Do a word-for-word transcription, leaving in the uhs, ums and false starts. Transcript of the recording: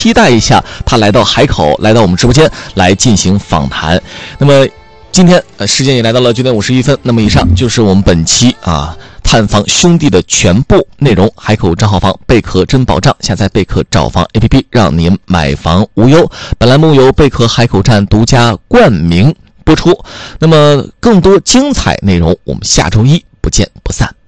期待一下他来到海口，来到我们直播间来进行访谈。那么今天呃时间也来到了九点五十一分，那么以上就是我们本期啊探访兄弟的全部内容。海口账号房贝壳真保障，下载贝壳找房 A P P， 让您买房无忧。本栏目由贝壳海口站独家冠名播出。那么更多精彩内容，我们下周一不见不散。